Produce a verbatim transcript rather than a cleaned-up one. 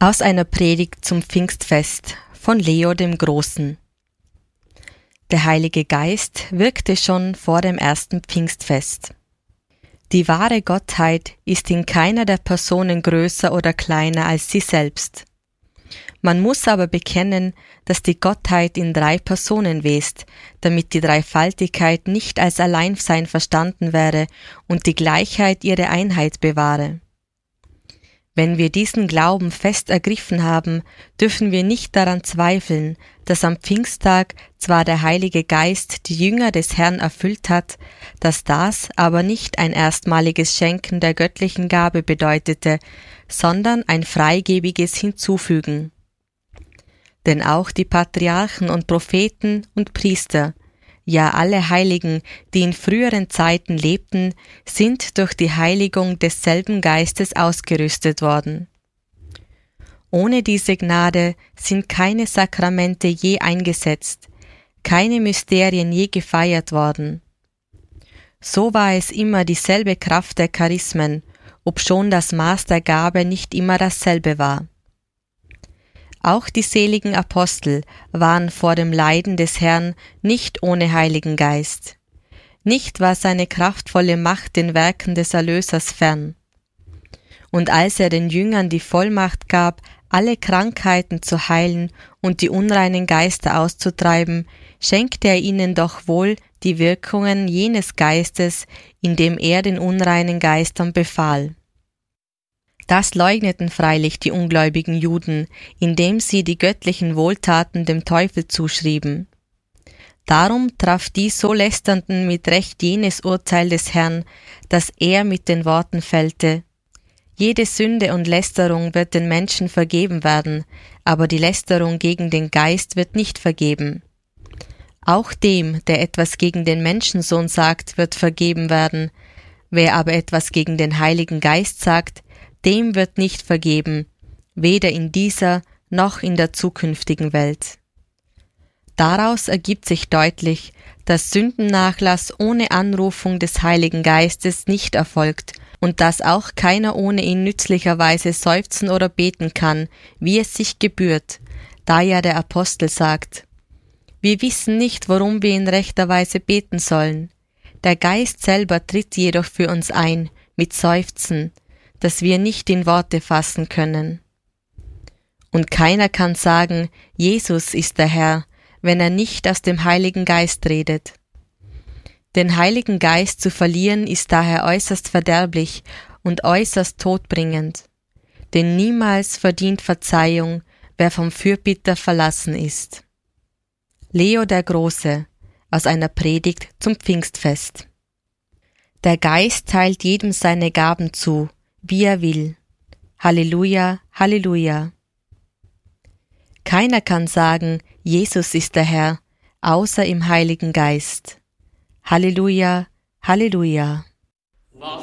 Aus einer Predigt zum Pfingstfest von Leo dem Großen. Der Heilige Geist wirkte schon vor dem ersten Pfingstfest. Die wahre Gottheit ist in keiner der Personen größer oder kleiner als sie selbst. Man muss aber bekennen, dass die Gottheit in drei Personen west, damit die Dreifaltigkeit nicht als Alleinsein verstanden wäre und die Gleichheit ihre Einheit bewahre. Wenn wir diesen Glauben fest ergriffen haben, dürfen wir nicht daran zweifeln, dass am Pfingsttag zwar der Heilige Geist die Jünger des Herrn erfüllt hat, dass das aber nicht ein erstmaliges Schenken der göttlichen Gabe bedeutete, sondern ein freigebiges Hinzufügen. Denn auch die Patriarchen und Propheten und Priester, ja alle Heiligen, die in früheren Zeiten lebten, sind durch die Heiligung desselben Geistes ausgerüstet worden. Ohne diese Gnade sind keine Sakramente je eingesetzt, keine Mysterien je gefeiert worden. So war es immer dieselbe Kraft der Charismen, obschon das Maß der Gabe nicht immer dasselbe war. Auch die seligen Apostel waren vor dem Leiden des Herrn nicht ohne Heiligen Geist. Nicht war seine kraftvolle Macht den Werken des Erlösers fern. Und als er den Jüngern die Vollmacht gab, alle Krankheiten zu heilen und die unreinen Geister auszutreiben, schenkte er ihnen doch wohl die Wirkungen jenes Geistes, indem er den unreinen Geistern befahl. Das leugneten freilich die ungläubigen Juden, indem sie die göttlichen Wohltaten dem Teufel zuschrieben. Darum traf die so Lästernden mit Recht jenes Urteil des Herrn, das er mit den Worten fällte: Jede Sünde und Lästerung wird den Menschen vergeben werden, aber die Lästerung gegen den Geist wird nicht vergeben. Auch dem, der etwas gegen den Menschensohn sagt, wird vergeben werden. Wer aber etwas gegen den Heiligen Geist sagt, dem wird nicht vergeben, weder in dieser noch in der zukünftigen Welt. Daraus ergibt sich deutlich, dass Sündennachlass ohne Anrufung des Heiligen Geistes nicht erfolgt und dass auch keiner ohne ihn nützlicherweise seufzen oder beten kann, wie es sich gebührt, da ja der Apostel sagt: Wir wissen nicht, worum wir in rechter Weise beten sollen. Der Geist selber tritt jedoch für uns ein, mit Seufzen, das wir nicht in Worte fassen können. Und keiner kann sagen, Jesus ist der Herr, wenn er nicht aus dem Heiligen Geist redet. Den Heiligen Geist zu verlieren ist daher äußerst verderblich und äußerst todbringend, denn niemals verdient Verzeihung, wer vom Fürbitter verlassen ist. Leo der Große, aus einer Predigt zum Pfingstfest. Der Geist teilt jedem seine Gaben zu, wie er will. Halleluja, Halleluja. Keiner kann sagen, Jesus ist der Herr, außer im Heiligen Geist. Halleluja, Halleluja.